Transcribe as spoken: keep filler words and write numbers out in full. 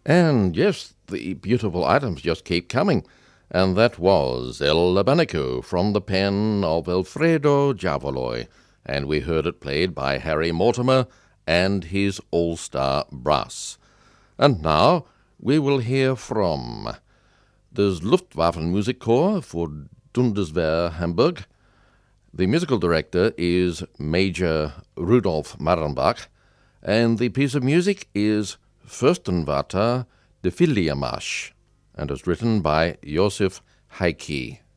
And yes, the beautiful items just keep coming. And that was El Abanico from the pen of Alfredo Javoloy. And we heard it played by Harry Mortimer and his all-star brass. And now we will hear from the Luftwaffenmusikchor for Bundeswehr Hamburg. The musical director is Major Rudolf Marrenbach, and the piece of music is Fürstenwärter de Filiermarsch, and is written by Josef Heicke.